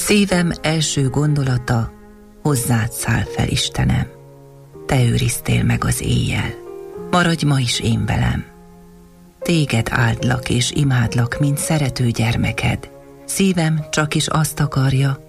Szívem első gondolata, hozzád száll fel, Istenem. Te őriztél meg az éjjel, maradj ma is én velem. Téged áldlak és imádlak, mint szerető gyermeked. Szívem csak is azt akarja,